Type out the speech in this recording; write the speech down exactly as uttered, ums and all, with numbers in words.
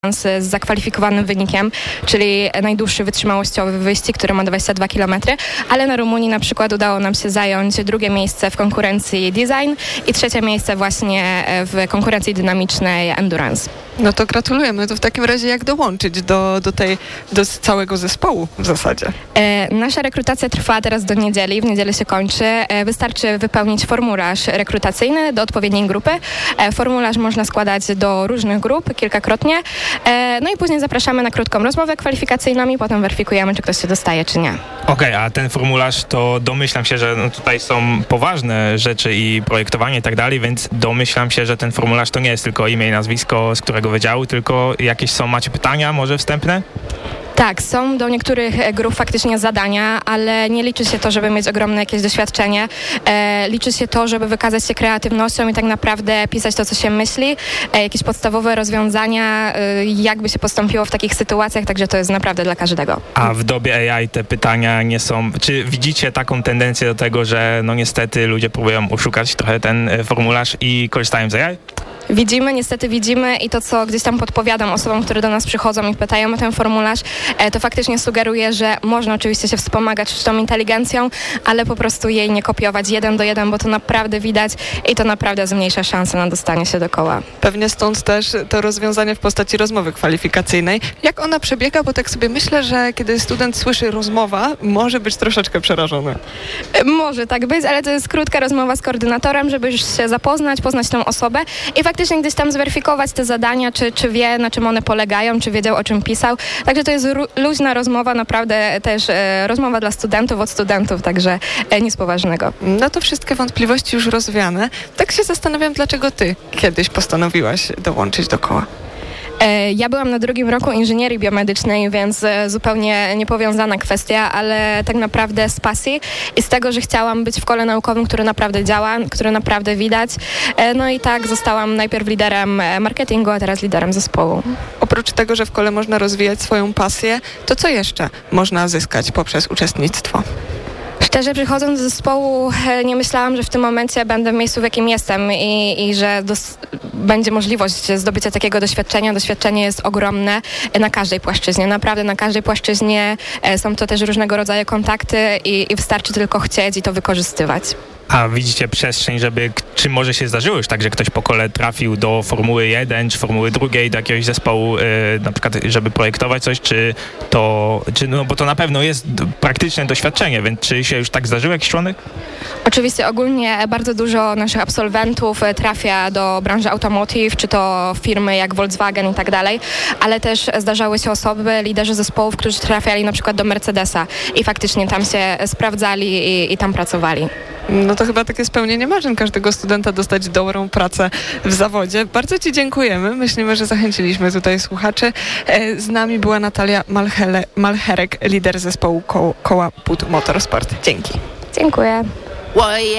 z zakwalifikowanym wynikiem, czyli najdłuższy wytrzymałościowy wyścig, który ma dwadzieścia dwa kilometry, ale na Rumunii na przykład udało nam się zająć drugie miejsce w konkurencji design i trzecie miejsce właśnie w konkurencji dynamicznej endurance. No to gratulujemy. To w takim razie jak dołączyć do, do tej, do całego zespołu w zasadzie? E, nasza rekrutacja trwa teraz do niedzieli, w niedzielę się kończy. E, wystarczy wypełnić formularz rekrutacyjny do odpowiedniej grupy. E, formularz można składać do różnych grup kilkakrotnie. E, no i później zapraszamy na krótką rozmowę kwalifikacyjną i potem weryfikujemy, czy ktoś się dostaje, czy nie. Okej, okay, a ten formularz to domyślam się, że no tutaj są poważne rzeczy i projektowanie i tak dalej, więc domyślam się, że ten formularz to nie jest tylko imię i nazwisko, z którego wydziału, tylko jakieś są, macie pytania może wstępne? Tak, są do niektórych grup faktycznie zadania, ale nie liczy się to, żeby mieć ogromne jakieś doświadczenie. E, liczy się to, żeby wykazać się kreatywnością i tak naprawdę pisać to, co się myśli, e, jakieś podstawowe rozwiązania, e, jakby się postąpiło w takich sytuacjach, także to jest naprawdę dla każdego. A w dobie A I te pytania nie są... Czy widzicie taką tendencję do tego, że no niestety ludzie próbują oszukać trochę ten formularz i korzystają z A I? Widzimy, niestety widzimy i to, co gdzieś tam podpowiadam osobom, które do nas przychodzą i pytają o ten formularz, to faktycznie sugeruje, że można oczywiście się wspomagać sztuczną inteligencją, ale po prostu jej nie kopiować jeden do jeden, bo to naprawdę widać i to naprawdę zmniejsza szanse na dostanie się do koła. Pewnie stąd też to rozwiązanie w postaci rozmowy kwalifikacyjnej. Jak ona przebiega? Bo tak sobie myślę, że kiedy student słyszy rozmowa, może być troszeczkę przerażony. Może tak być, ale to jest krótka rozmowa z koordynatorem, żeby już się zapoznać, poznać tą osobę i faktycznie gdzieś tam zweryfikować te zadania, czy, czy wie, na czym one polegają, czy wiedział, o czym pisał. Także to jest luźna rozmowa, naprawdę też e, rozmowa dla studentów, od studentów, także e, nic poważnego. No to wszystkie wątpliwości już rozwiane. Tak się zastanawiam, dlaczego ty kiedyś postanowiłaś dołączyć do koła? Ja byłam na drugim roku inżynierii biomedycznej, więc zupełnie niepowiązana kwestia, ale tak naprawdę z pasji i z tego, że chciałam być w kole naukowym, który naprawdę działa, który naprawdę widać. No i tak zostałam najpierw liderem marketingu, a teraz liderem zespołu. Oprócz tego, że w kole można rozwijać swoją pasję, to co jeszcze można zyskać poprzez uczestnictwo? Szczerze, przychodząc do zespołu, nie myślałam, że w tym momencie będę w miejscu, w jakim jestem i, i że dos- będzie możliwość zdobycia takiego doświadczenia. Doświadczenie jest ogromne na każdej płaszczyźnie, naprawdę na każdej płaszczyźnie. Są to też różnego rodzaju kontakty i, i wystarczy tylko chcieć i to wykorzystywać. A widzicie przestrzeń, żeby, czy może się zdarzyło już tak, że ktoś po kole trafił do Formuły jeden, czy Formuły drugiej, do jakiegoś zespołu, yy, na przykład, żeby projektować coś, czy to, czy, no bo to na pewno jest praktyczne doświadczenie, więc czy się już tak zdarzył jakiś członek? Oczywiście ogólnie bardzo dużo naszych absolwentów trafia do branży automotive, czy to firmy jak Volkswagen i tak dalej, ale też zdarzały się osoby, liderzy zespołów, którzy trafiali na przykład do Mercedesa i faktycznie tam się sprawdzali i, i tam pracowali. No to chyba takie spełnienie marzeń każdego studenta, dostać dobrą pracę w zawodzie. Bardzo ci dziękujemy. Myślimy, że zachęciliśmy tutaj słuchaczy. Z nami była Natalia Malchele, Malcherek, lider zespołu ko- koła P U T Motorsport. Dzięki. Dziękuję.